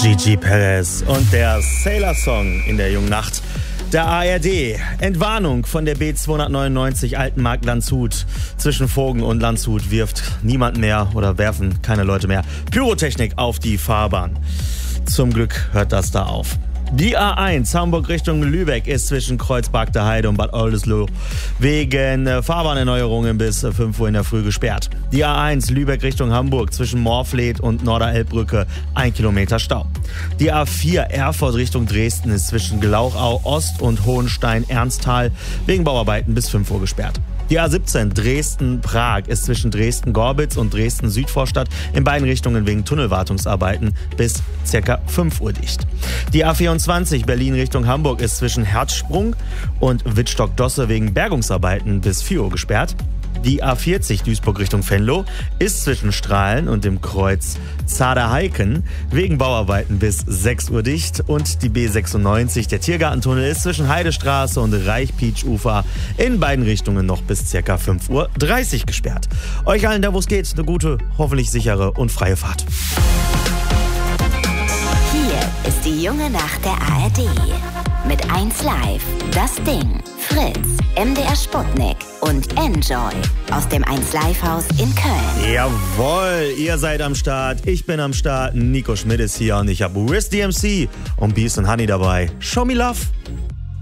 Gigi Perez und der Sailor-Song in der jungen Nacht. Der ARD. Entwarnung von der B299 Altenmarkt Landshut. Zwischen Vogen und Landshut wirft niemand mehr oder werfen keine Leute mehr Pyrotechnik auf die Fahrbahn. Zum Glück hört das da auf. Die A1 Hamburg Richtung Lübeck ist zwischen Kreuzberg der Heide und Bad Oldesloe wegen Fahrbahnerneuerungen bis 5 Uhr in der Früh gesperrt. Die A1 Lübeck Richtung Hamburg zwischen Morfleet und Norderelbbrücke 1 Kilometer Stau. Die A4 Erfurt Richtung Dresden ist zwischen Glauchau Ost und Hohenstein-Ernsthal wegen Bauarbeiten bis 5 Uhr gesperrt. Die A17 Dresden-Prag ist zwischen Dresden-Gorbitz und Dresden-Südvorstadt in beiden Richtungen wegen Tunnelwartungsarbeiten bis ca. 5 Uhr dicht. Die A24 Berlin Richtung Hamburg ist zwischen Herzsprung und Wittstock-Dosse wegen Bergungsarbeiten bis 4 Uhr gesperrt. Die A40 Duisburg Richtung Venlo ist zwischen Strahlen und dem Kreuz Zaderheiken wegen Bauarbeiten bis 6 Uhr dicht. Und die B96, der Tiergartentunnel, ist zwischen Heidestraße und Reichpietsch-Ufer in beiden Richtungen noch bis ca. 5.30 Uhr gesperrt. Euch allen, da wo es geht, eine gute, hoffentlich sichere und freie Fahrt. Hier ist die junge Nacht der ARD. Mit 1 Live, Das Ding, Fritz, MDR Sputnik und Enjoy aus dem 1 Live Haus in Köln. Jawohl, ihr seid am Start, ich bin am Start, Nico Schmidt ist hier und ich habe Wiz DMC und Beast and Honey dabei. Show me love.